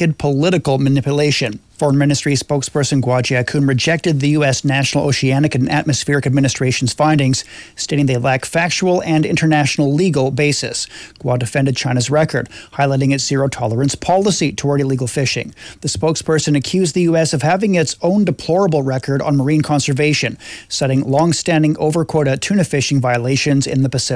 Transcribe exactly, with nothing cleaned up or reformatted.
wicked political manipulation. Foreign Ministry spokesperson Guo Jiakun rejected the U S National Oceanic and Atmospheric Administration's findings, stating they lack factual and international legal basis. Guo defended China's record, highlighting its zero-tolerance policy toward illegal fishing. The spokesperson accused the U S of having its own deplorable record on marine conservation, citing long-standing overquota tuna fishing violations in the Pacific.